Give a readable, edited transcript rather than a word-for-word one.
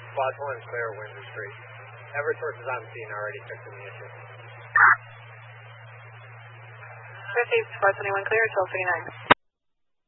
Squad 1 clear Windsor Street. Eversource is on scene already fixing the issue. Received, Squad 21 clear, 1239.